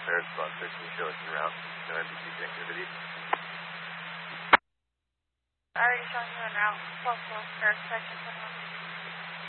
Paris Block 13, show us your route. No NBC connectivity. I already showing you an route. 12 Paris, section 7.